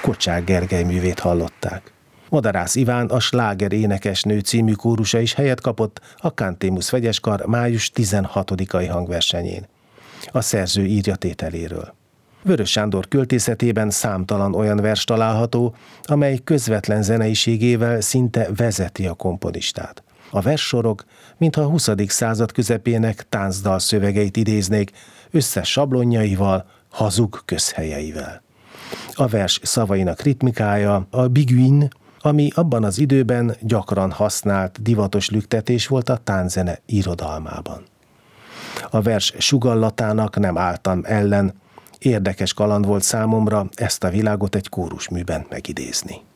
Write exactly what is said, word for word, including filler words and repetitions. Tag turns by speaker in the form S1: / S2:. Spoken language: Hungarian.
S1: Kocsák Gergely művét hallották. Madarász Iván, a Sláger énekesnő című kórusa is helyet kapott a Cantémus Vegyeskar május tizenhatodikai hangversenyén. A szerző írja tételéről. Vörös Sándor költészetében számtalan olyan vers található, amely közvetlen zeneiségével szinte vezeti a komponistát. A verssorok, mintha a huszadik század közepének táncdal szövegeit idéznék, összes sablonjaival, hazug közhelyeivel. A vers szavainak ritmikája a biguine, ami abban az időben gyakran használt divatos lüktetés volt a tánczene irodalmában. A vers sugallatának nem álltam ellen, érdekes kaland volt számomra ezt a világot egy kórusműben megidézni.